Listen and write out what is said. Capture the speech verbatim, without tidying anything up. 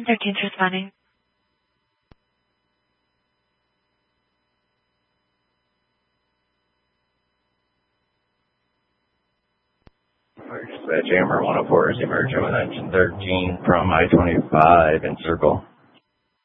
thirteen's responding. Dispatch Amber one oh four is emerging with engine thirteen from I twenty-five in circle.